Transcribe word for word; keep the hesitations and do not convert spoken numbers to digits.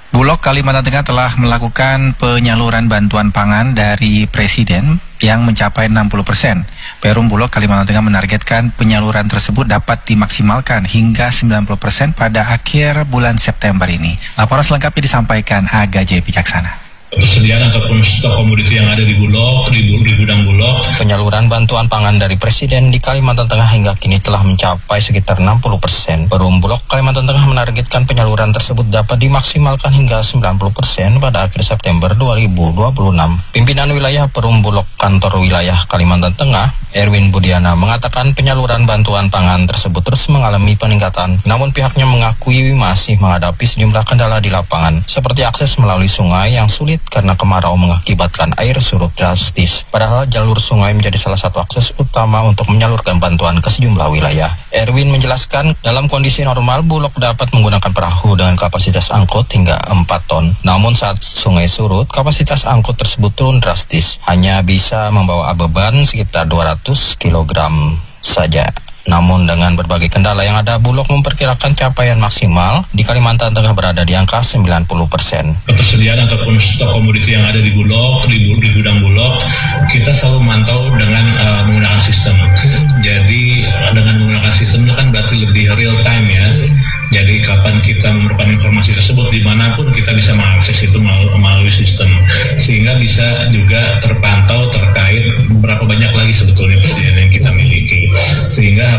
Bulog Kalimantan Tengah telah melakukan penyaluran bantuan pangan dari Presiden yang mencapai enam puluh persen. Perum Bulog Kalimantan Tengah menargetkan penyaluran tersebut dapat dimaksimalkan hingga sembilan puluh persen pada akhir bulan September ini. Laporan selengkapnya disampaikan Aga J. Pijaksana. Persediaan ataupun stok komoditi yang ada di Bulog, di, di gudang Bulog. Penyaluran bantuan pangan dari Presiden di Kalimantan Tengah hingga kini telah mencapai sekitar enam puluh persen. Perum Bulog Kalimantan Tengah menargetkan penyaluran tersebut dapat dimaksimalkan hingga sembilan puluh persen pada akhir September dua ribu dua puluh enam. Pimpinan wilayah Perum Bulog Kantor Wilayah Kalimantan Tengah, Erwin Budiana, mengatakan penyaluran bantuan pangan tersebut terus mengalami peningkatan. Namun pihaknya mengakui masih menghadapi sejumlah kendala di lapangan, seperti akses melalui sungai yang sulit karena kemarau mengakibatkan air surut drastis. Padahal jalur sungai menjadi salah satu akses utama untuk menyalurkan bantuan ke sejumlah wilayah. Erwin menjelaskan, dalam kondisi normal Bulog dapat menggunakan perahu dengan kapasitas angkut hingga empat ton. Namun saat sungai surut, kapasitas angkut tersebut turun drastis, hanya bisa membawa beban sekitar dua ratus kilogram saja. Namun dengan berbagai kendala yang ada, Bulog memperkirakan capaian maksimal di Kalimantan Tengah berada di angka sembilan puluh persen. Persediaan ataupun stok komoditi yang ada di Bulog, di, di gudang Bulog, kita selalu mantau dengan uh, menggunakan sistem. Jadi dengan menggunakan sistem itu kan berarti lebih real time ya. Jadi kapan kita memerlukan informasi tersebut, dimanapun kita bisa mengakses itu melalui sistem. Sehingga bisa juga terpantau terkait berapa banyak lagi sebetulnya persediaan yang kita miliki. Sehingga